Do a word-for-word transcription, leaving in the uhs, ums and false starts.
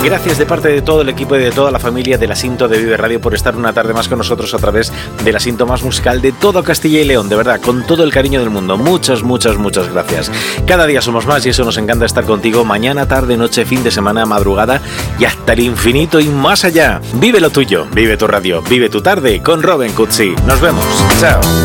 Gracias de parte de todo el equipo y de toda la familia del Asinto de Vive Radio por estar una tarde más con nosotros a través del Asinto más musical de todo Castilla y León, de verdad, con todo el cariño del mundo. Muchas, muchas, muchas gracias. Cada día somos más y eso nos encanta estar contigo mañana, tarde, noche, fin de semana, madrugada y hasta el infinito y más allá. Vive lo tuyo, vive tu radio, vive tu tarde con Robin Cutsi. Nos vemos. Chao.